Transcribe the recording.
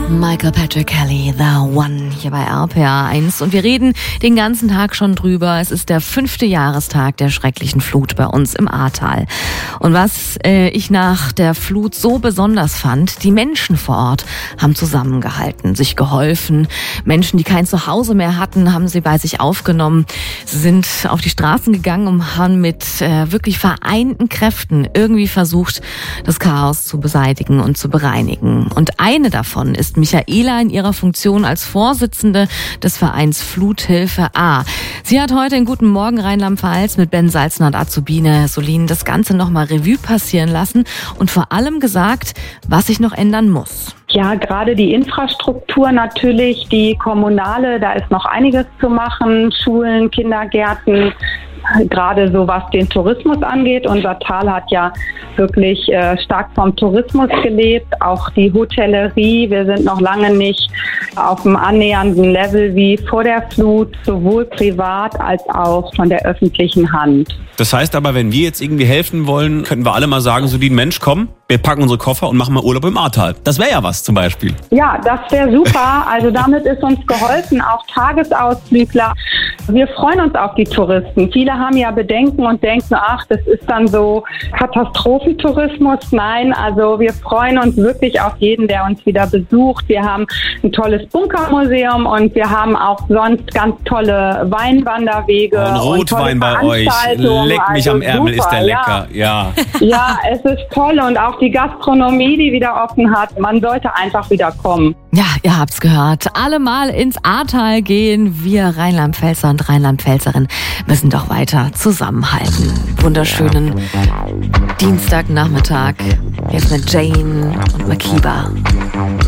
Michael Patrick Kelly, The One, hier bei RPA 1. Und wir reden den ganzen Tag schon drüber. Es ist der 5. Jahrestag der schrecklichen Flut bei uns im Ahrtal. Und was ich nach der Flut so besonders fand, die Menschen vor Ort haben zusammengehalten, sich geholfen. Menschen, die kein Zuhause mehr hatten, haben sie bei sich aufgenommen. Sie sind auf die Straßen gegangen und haben mit wirklich vereinten Kräften irgendwie versucht, das Chaos zu beseitigen und zu bereinigen. Und eine davon ist Michaela in ihrer Funktion als Vorsitzende des Vereins Fluthilfe A. Sie hat heute in Guten Morgen Rheinland-Pfalz mit Ben Salzner und Azubine Solin das Ganze nochmal Revue passieren lassen und vor allem gesagt, was sich noch ändern muss. Ja, gerade die Infrastruktur natürlich, die kommunale, da ist noch einiges zu machen. Schulen, Kindergärten, gerade so was den Tourismus angeht. Unser Tal hat ja wirklich stark vom Tourismus gelebt, auch die Hotellerie. Wir sind noch lange nicht auf einem annähernden Level wie vor der Flut, sowohl privat als auch von der öffentlichen Hand. Das heißt aber, wenn wir jetzt irgendwie helfen wollen, könnten wir alle mal sagen, so die Mensch, komm, wir packen unsere Koffer und machen mal Urlaub im Ahrtal. Das wäre ja was zum Beispiel. Ja, das wäre super. Also damit ist uns geholfen, auch Tagesausflügler. Wir freuen uns auf die Touristen. Viele haben ja Bedenken und denken, ach, das ist dann so Katastrophentourismus. Nein, also wir freuen uns wirklich auf jeden, der uns wieder besucht. Wir haben ein tolles Bunkermuseum und wir haben auch sonst ganz tolle Weinwanderwege. Ein Rotwein bei euch. Leck mich am Ärmel, super, ist der lecker. Ja. Ja, es ist toll und auch die Gastronomie, die wieder offen hat. Man sollte einfach wieder kommen. Ja, ihr habt's gehört. Alle mal ins Ahrtal gehen. Wir Rheinland-Pfälzer und Rheinland-Pfälzerinnen müssen doch weiter zusammenhalten. Wunderschönen Dienstagnachmittag. Jetzt mit Jane und Makiba.